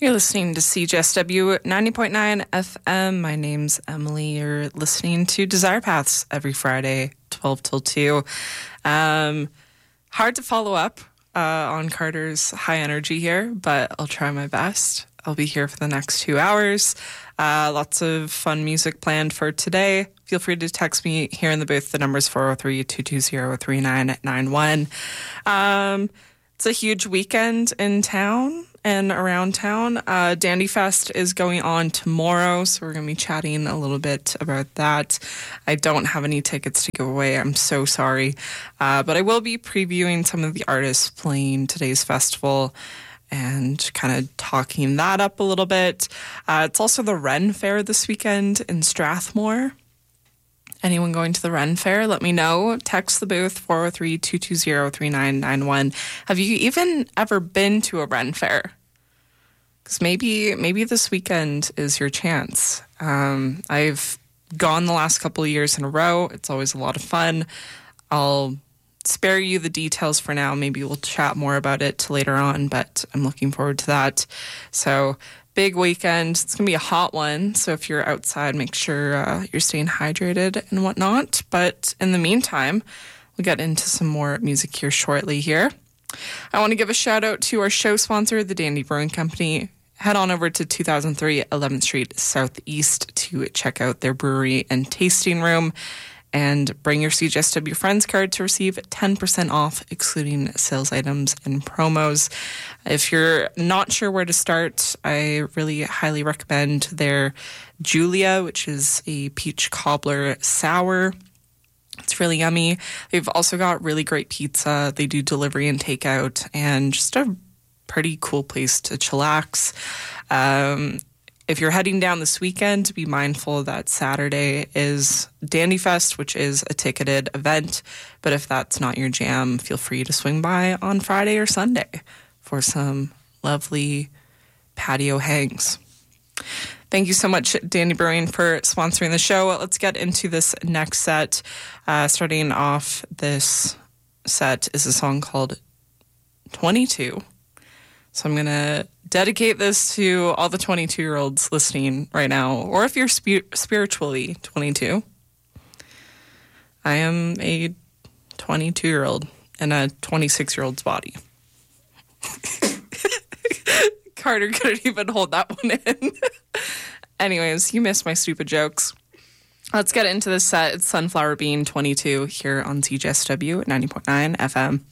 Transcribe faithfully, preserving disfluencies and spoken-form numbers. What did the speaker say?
You're listening to C J S W ninety point nine F M. My name's Emily. You're listening to Desire Paths every Friday, twelve till two. Um, hard to follow up uh, on Carter's high energy here, but I'll try my best. I'll be here for the next two hours. Uh, lots of fun music planned for today. Feel free to text me here in the booth. The number's four oh three, two two zero, three nine nine one. Um, it's a huge weekend in town and around town. Uh, Dandy Fest is going on tomorrow, so we're going to be chatting a little bit about that. I don't have any tickets to give away. I'm so sorry. Uh, but I will be previewing some of the artists playing today's festival and kind of talking that up a little bit. Uh, it's also the Ren Fair this weekend in Strathmore. Anyone going to the Ren Fair, let me know. Text the booth, four oh three, two two zero, three nine nine one. Have you even ever been to a Ren Fair? Because maybe maybe this weekend is your chance. Um, I've gone the last couple of years in a row. It's always a lot of fun. I'll spare you the details for now. Maybe we'll chat more about it later on, but I'm looking forward to that. So big weekend. It's going to be a hot one. So if you're outside, make sure uh, you're staying hydrated and whatnot. But in the meantime, we'll get into some more music here shortly here. I want to give a shout out to our show sponsor, the Dandy Brewing Company. Head on over to two thousand three eleventh Street Southeast to check out their brewery and tasting room. And bring your C J S W Friends card to receive ten percent off, excluding sales items and promos. If you're not sure where to start, I really highly recommend their Julia, which is a peach cobbler sour. It's really yummy. They've also got really great pizza. They do delivery and takeout, and just a pretty cool place to chillax. Um, If you're heading down this weekend, be mindful that Saturday is Dandy Fest, which is a ticketed event. But if that's not your jam, feel free to swing by on Friday or Sunday for some lovely patio hangs. Thank you so much, Dandy Brewing, for sponsoring the show. Let's get into this next set. Uh, starting off this set is a song called twenty-two. So I'm going to dedicate this to all the twenty-two-year-olds listening right now, or if you're spi- spiritually twenty-two. I am a twenty-two-year-old in a twenty-six-year-old's body. Carter couldn't even hold that one in. Anyways, you missed my stupid jokes. Let's get into this set. It's Sunflower Bean twenty-two here on C J S W ninety point nine F M.